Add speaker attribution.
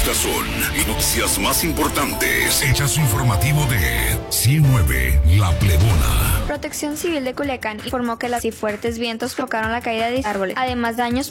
Speaker 1: Estas son las noticias más importantes. Hechazo informativo de 109 La Plebona.
Speaker 2: Protección Civil de Culiacán informó que las y fuertes vientos provocaron la caída de árboles, además daños